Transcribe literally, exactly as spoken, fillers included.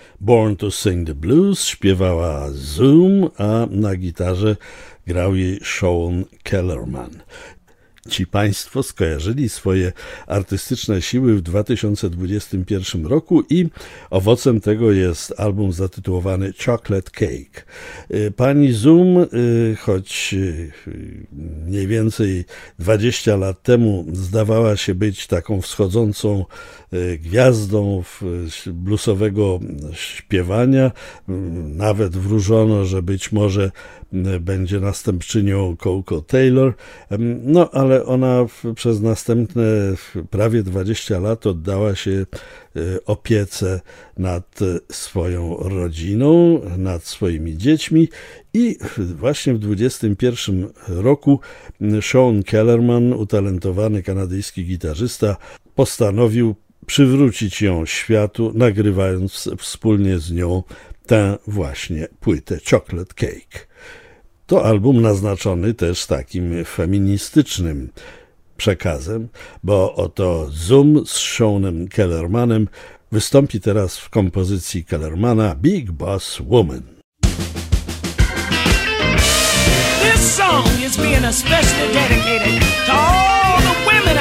Born to Sing the Blues śpiewała Zoom, a na gitarze grał jej Sean Kellerman. Ci państwo skojarzyli swoje artystyczne siły w dwa tysiące dwudziestym pierwszym roku i owocem tego jest album zatytułowany Chocolate Cake. Pani Zoom, choć mniej więcej dwadzieścia lat temu zdawała się być taką wschodzącą gwiazdą bluesowego śpiewania, nawet wróżono, że być może będzie następczynią Coco Taylor, no ale ona przez następne prawie dwadzieścia lat oddała się opiece nad swoją rodziną, nad swoimi dziećmi i właśnie w dwudziestym pierwszym roku Sean Kellerman, utalentowany kanadyjski gitarzysta, postanowił przywrócić ją światu, nagrywając wspólnie z nią tę właśnie płytę Chocolate Cake. To album naznaczony też takim feministycznym przekazem, bo oto Zoom z Seanem Kellermanem wystąpi teraz w kompozycji Kellermana Big Boss Woman. This song is being especially dedicated to all